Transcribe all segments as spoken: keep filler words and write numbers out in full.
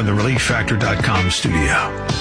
from the relief factor dot com studio.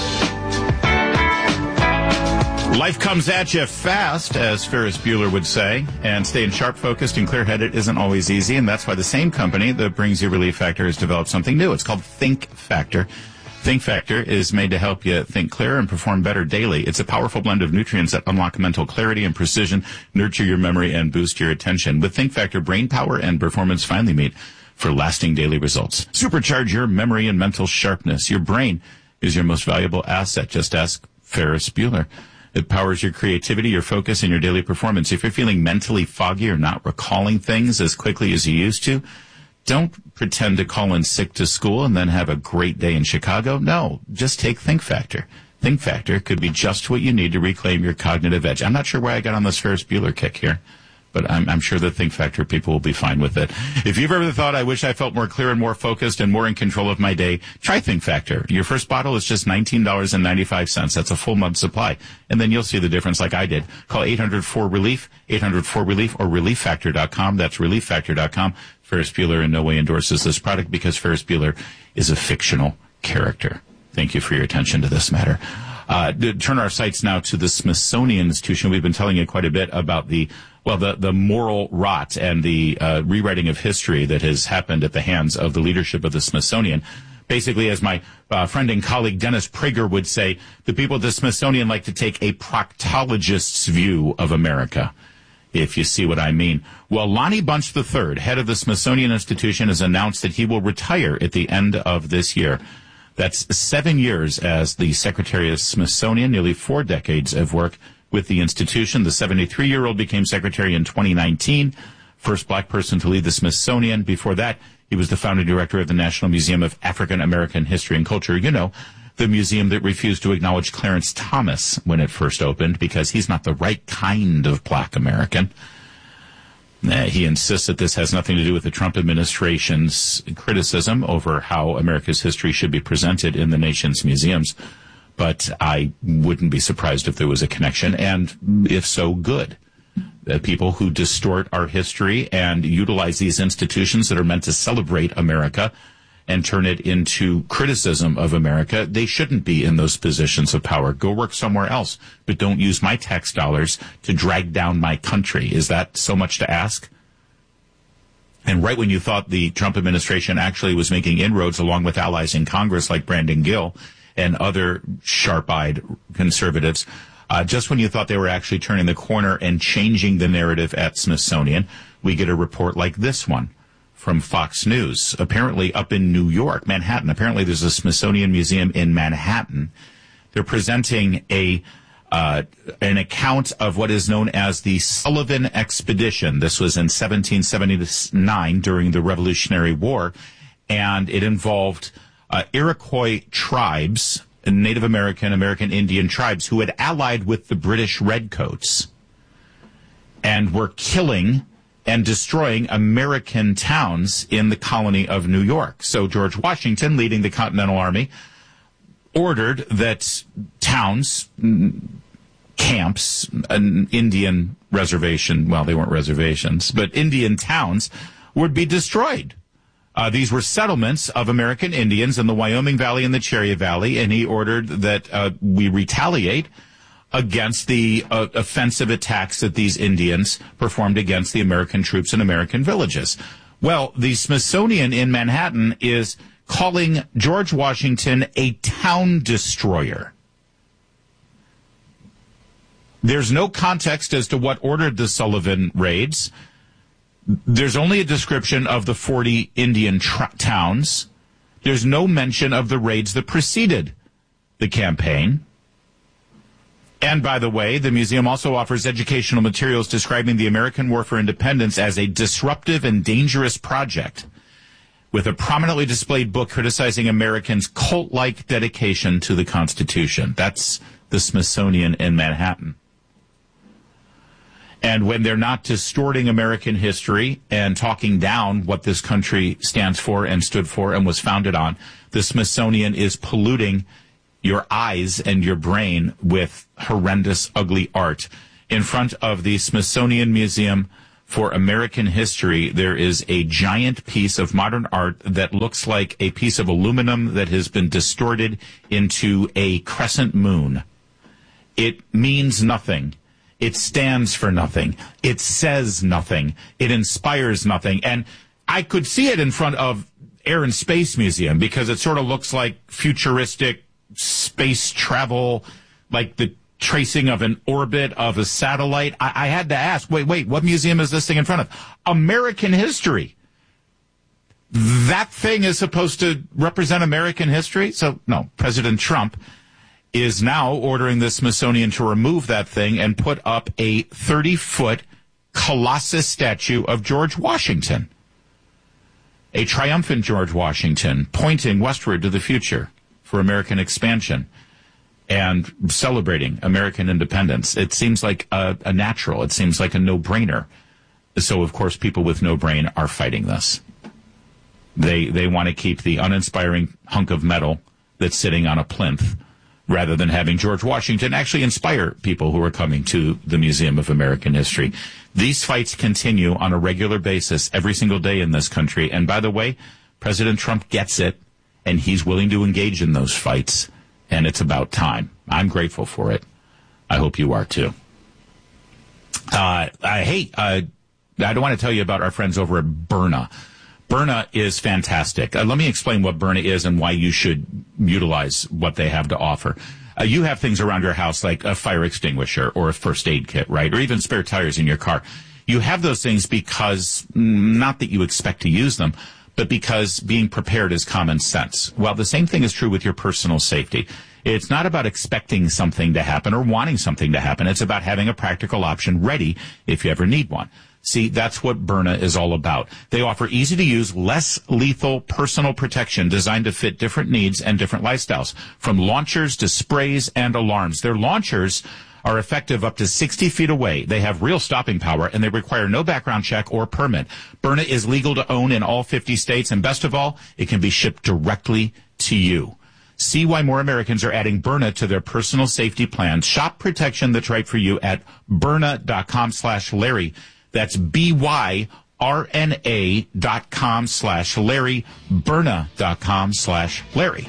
Life comes at you fast, as Ferris Bueller would say, and staying sharp, focused, and clear-headed isn't always easy, and that's why the same company that brings you Relief Factor has developed something new. It's called Think Factor. Think Factor is made to help you think clearer and perform better daily. It's a powerful blend of nutrients that unlock mental clarity and precision, nurture your memory, and boost your attention. With Think Factor, brain power and performance finally meet for lasting daily results. Supercharge your memory and mental sharpness. Your brain is your most valuable asset. Just ask Ferris Bueller. It powers your creativity, your focus, and your daily performance. If you're feeling mentally foggy or not recalling things as quickly as you used to, don't pretend to call in sick to school and then have a great day in Chicago. No, just take Think Factor. Think Factor could be just what you need to reclaim your cognitive edge. I'm not sure why I got on this Ferris Bueller kick here, but I'm, I'm sure the Think Factor people will be fine with it. If you've ever thought, I wish I felt more clear and more focused and more in control of my day, try Think Factor. Your first bottle is just nineteen dollars and ninety-five cents. That's a full month supply. And then you'll see the difference like I did. Call eight hundred four relief, eight hundred four relief, or relief factor dot com. That's relief factor dot com. Ferris Bueller in no way endorses this product because Ferris Bueller is a fictional character. Thank you for your attention to this matter. Uh, to turn our sights now to the Smithsonian Institution. We've been telling you quite a bit about the, well, the, the moral rot and the uh, rewriting of history that has happened at the hands of the leadership of the Smithsonian. Basically, as my uh, friend and colleague Dennis Prager would say, the people at the Smithsonian like to take a proctologist's view of America, if you see what I mean. Well, Lonnie Bunch the third, head of the Smithsonian Institution, has announced that he will retire at the end of this year. That's seven years as the Secretary of Smithsonian, nearly four decades of work with the institution. The seventy-three-year-old became secretary in twenty nineteen, first black person to lead the Smithsonian. Before that, he was the founding director of the National Museum of African American History and Culture. You know, the museum that refused to acknowledge Clarence Thomas when it first opened because he's not the right kind of black American. Uh, he insists that this has nothing to do with the Trump administration's criticism over how America's history should be presented in the nation's museums. But I wouldn't be surprised if there was a connection, and if so, good. Uh, people who distort our history and utilize these institutions that are meant to celebrate America and turn it into criticism of America, they shouldn't be in those positions of power. Go work somewhere else, but don't use my tax dollars to drag down my country. Is that so much to ask? And right when you thought the Trump administration actually was making inroads along with allies in Congress like Brandon Gill and other sharp-eyed conservatives, uh, just when you thought they were actually turning the corner and changing the narrative at Smithsonian, we get a report like this one from Fox News. Apparently up in New York, Manhattan, apparently there's a Smithsonian Museum in Manhattan. They're presenting a uh, an account of what is known as the Sullivan Expedition. This was in seventeen seventy-nine during the Revolutionary War, and it involved uh, Iroquois tribes, Native American, American Indian tribes, who had allied with the British Redcoats and were killing and destroying American towns in the colony of New York. So George Washington, leading the Continental Army, ordered that towns, camps, an Indian reservation, well, they weren't reservations, but Indian towns would be destroyed. Uh, these were settlements of American Indians in the Wyoming Valley and the Cherry Valley, and he ordered that uh, we retaliate against the uh, offensive attacks that these Indians performed against the American troops in American villages. Well, the Smithsonian in Manhattan is calling George Washington a town destroyer. There's no context as to what ordered the Sullivan raids. There's only a description of the forty Indian tra- towns. There's no mention of the raids that preceded the campaign. And by the way, the museum also offers educational materials describing the American War for Independence as a disruptive and dangerous project, with a prominently displayed book criticizing Americans' cult-like dedication to the Constitution. That's the Smithsonian in Manhattan. And when they're not distorting American history and talking down what this country stands for and stood for and was founded on, the Smithsonian is polluting your eyes and your brain with horrendous, ugly art. In front of the Smithsonian Museum, for American history, there is a giant piece of modern art that looks like a piece of aluminum that has been distorted into a crescent moon. It means nothing. It stands for nothing. It says nothing. It inspires nothing. And I could see it in front of Air and Space Museum because it sort of looks like futuristic space travel, like the tracing of an orbit of a satellite. I, I had to ask, wait, wait, what museum is this thing in front of? American history. That thing is supposed to represent American history? So, no, President Trump is now ordering the Smithsonian to remove that thing and put up a thirty-foot Colossus statue of George Washington. A triumphant George Washington pointing westward to the future for American expansion and celebrating American independence. It seems like a, a natural. It seems like a no-brainer. So, of course, people with no brain are fighting this. They they want to keep the uninspiring hunk of metal that's sitting on a plinth rather than having George Washington actually inspire people who are coming to the Museum of American History. These fights continue on a regular basis every single day in this country. And by the way, President Trump gets it, and he's willing to engage in those fights. And it's about time. I'm grateful for it. I hope you are too. Uh, I hate, uh, I don't want to tell you about our friends over at Byrna. Byrna is fantastic. Uh, let me explain what Byrna is and why you should utilize what they have to offer. Uh, you have things around your house like a fire extinguisher or a first aid kit, right? Or even spare tires in your car. You have those things because, not that you expect to use them, but because being prepared is common sense. Well, the same thing is true with your personal safety. It's not about expecting something to happen or wanting something to happen. It's about having a practical option ready if you ever need one. See, that's what Byrna is all about. They offer easy-to-use, less lethal personal protection designed to fit different needs and different lifestyles, from launchers to sprays and alarms. Their launchers are effective up to sixty feet away. They have real stopping power, and they require no background check or permit. Byrna is legal to own in all fifty states, and best of all, it can be shipped directly to you. See why more Americans are adding Byrna to their personal safety plans. Shop protection that's right for you at Byrna.com slash Larry. That's B-Y-R-N-A dot com slash Larry. Byrna.com slash Larry.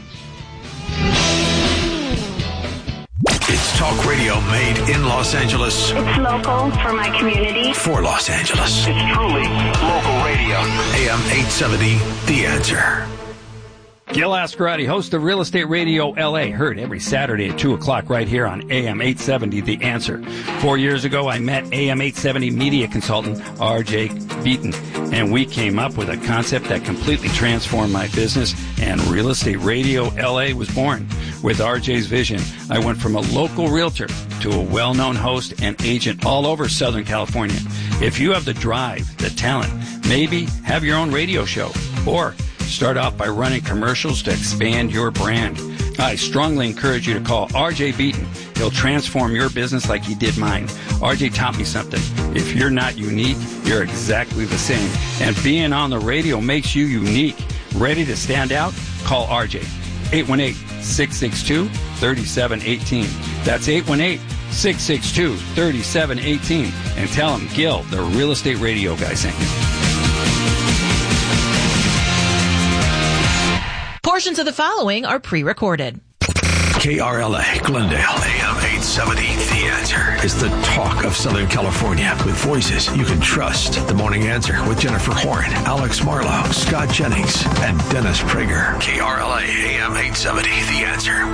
It's talk radio made in Los Angeles. It's local for my community. For Los Angeles. It's truly local radio. A M eight seventy, The Answer. Gil Ascarati, host of Real Estate Radio L A, heard every Saturday at two o'clock right here on A M eight seventy, The Answer. Four years ago, I met A M eight seventy media consultant R J Beaton, and we came up with a concept that completely transformed my business, and Real Estate Radio L A was born. With R J's vision, I went from a local realtor to a well-known host and agent all over Southern California. If you have the drive, the talent, maybe have your own radio show, or start off by running commercials to expand your brand, I strongly encourage you to call R J Beaton. He'll transform your business like he did mine. R J taught me something. If you're not unique, you're exactly the same. And being on the radio makes you unique. Ready to stand out? Call R J. eight one eight, six six two, three seven one eight. That's eight one eight, six six two, three seven one eight. And tell him Gil, the Real Estate Radio guy, sent you. Portions of the following are pre-recorded. K R L A, Glendale, A M eight seventy, The Answer is the talk of Southern California with voices you can trust. The Morning Answer with Jennifer Horn, Alex Marlowe, Scott Jennings, and Dennis Prager. K R L A, A M eight seventy, The Answer.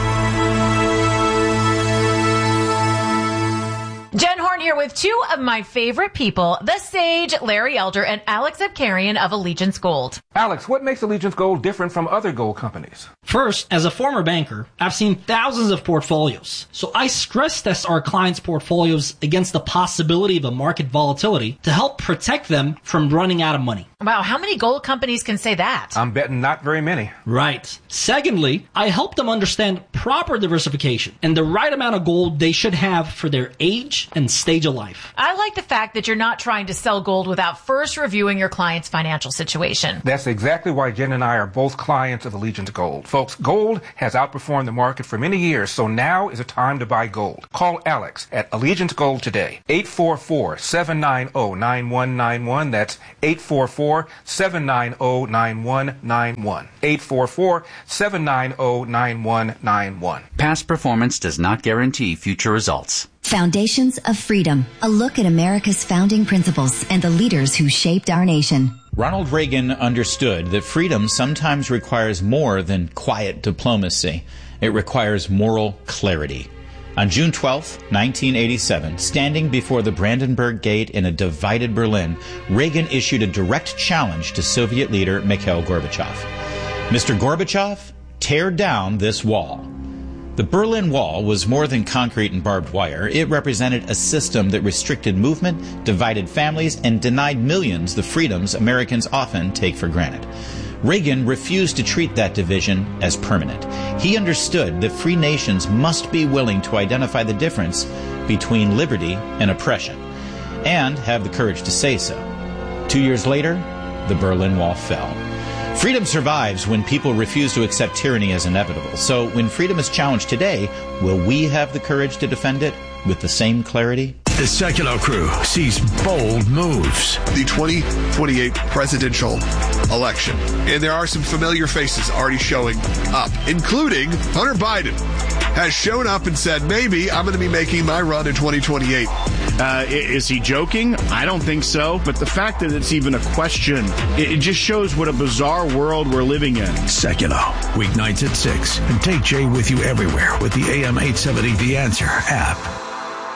Jen Horn here with two of my favorite people, the sage Larry Elder and Alex Abkarian of Allegiance Gold. Alex, what makes Allegiance Gold different from other gold companies? First, as a former banker, I've seen thousands of portfolios. So I stress test our clients' portfolios against the possibility of a market volatility to help protect them from running out of money. Wow, how many gold companies can say that? I'm betting not very many. Right. Secondly, I help them understand proper diversification and the right amount of gold they should have for their age and style stage of life. I like the fact that you're not trying to sell gold without first reviewing your client's financial situation. That's exactly why Jen and I are both clients of Allegiance Gold. Folks, gold has outperformed the market for many years, so now is a time to buy gold. Call Alex at Allegiance Gold today. eight four four, seven nine zero, nine one nine one. That's eight four four, seven nine zero, nine one nine one. eight four four, seven nine zero, nine one nine one. Past performance does not guarantee future results. Foundations of Freedom, a look at America's founding principles and the leaders who shaped our nation. Ronald Reagan understood that freedom sometimes requires more than quiet diplomacy. It requires moral clarity. On June twelfth, nineteen eighty-seven, standing before the Brandenburg Gate in a divided Berlin, Reagan issued a direct challenge to Soviet leader Mikhail Gorbachev. Mister Gorbachev, tear down this wall. The Berlin Wall was more than concrete and barbed wire. It represented a system that restricted movement, divided families, and denied millions the freedoms Americans often take for granted. Reagan refused to treat that division as permanent. He understood that free nations must be willing to identify the difference between liberty and oppression, and have the courage to say so. Two years later, the Berlin Wall fell. Freedom survives when people refuse to accept tyranny as inevitable. So when freedom is challenged today, will we have the courage to defend it with the same clarity? The Sekulow Crew sees bold moves. The twenty twenty-eight presidential election. And there are some familiar faces already showing up, including Hunter Biden has shown up and said, maybe I'm going to be making my run in twenty twenty-eight. Uh, is he joking? I don't think so. But the fact that it's even a question, it, it just shows what a bizarre world we're living in. Sekulow, weeknights at six. And take Jay with you everywhere with the A M eight seventy The Answer app.